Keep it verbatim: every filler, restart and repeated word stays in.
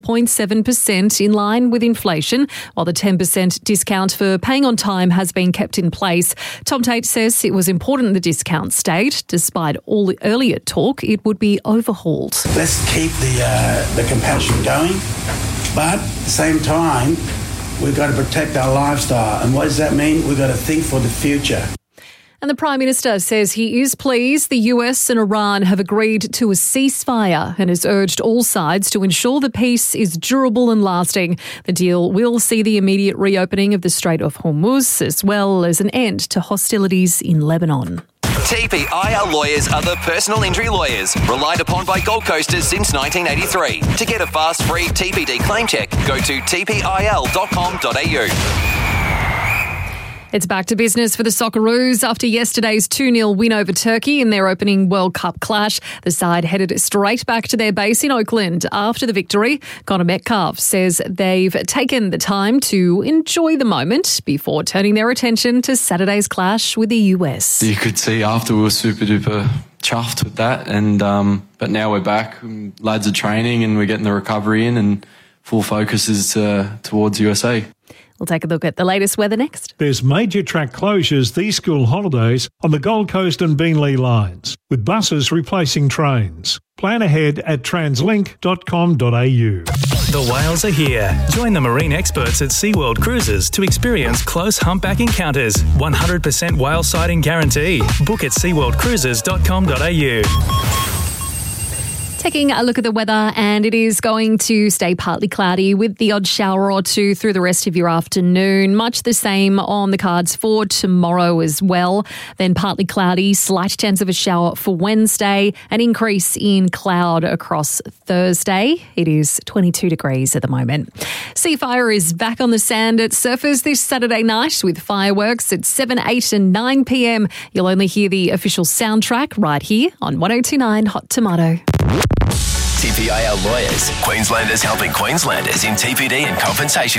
zero point seven percent in line with inflation, while the ten percent discount for paying on time has been kept in place. Tom Tate says it was important the discount stayed, despite all the earlier talk it would be overhauled. Let's keep the uh, the compassion going, but at the same time, we've got to protect our lifestyle. And what does that mean? We've got to think for the future. And the Prime Minister says he is pleased the U S and Iran have agreed to a ceasefire and has urged all sides to ensure the peace is durable and lasting. The deal will see the immediate reopening of the Strait of Hormuz, as well as an end to hostilities in Lebanon. T P I L lawyers are the personal injury lawyers relied upon by Gold Coasters since nineteen eighty-three. To get a fast, free T P D claim check, go to t p i l dot com dot a u. It's back to business for the Socceroos after yesterday's two nil win over Turkey in their opening World Cup clash. The side headed straight back to their base in Oakland after the victory. Connor Metcalf says they've taken the time to enjoy the moment before turning their attention to Saturday's clash with the U S. You could see after we were super duper chuffed with that, and um, but now we're back. Lads are training and we're getting the recovery in, and full focus is uh, towards U S A. We'll take a look at the latest weather next. There's major track closures these school holidays on the Gold Coast and Beenleigh lines, with buses replacing trains. Plan ahead at translink dot com dot a u. The whales are here. Join the marine experts at SeaWorld Cruises to experience close humpback encounters. one hundred percent whale sighting guarantee. Book at sea world cruises dot com dot a u. Taking a look at the weather, and it is going to stay partly cloudy with the odd shower or two through the rest of your afternoon. Much the same on the cards for tomorrow as well. Then partly cloudy, slight chance of a shower for Wednesday, an increase in cloud across Thursday. It is twenty-two degrees at the moment. Seafire is back on the sand at Surfers this Saturday night with fireworks at seven, eight and nine p.m. You'll only hear the official soundtrack right here on one oh two point nine Hot Tomato. T P I L lawyers. Queenslanders helping Queenslanders in T P D and compensation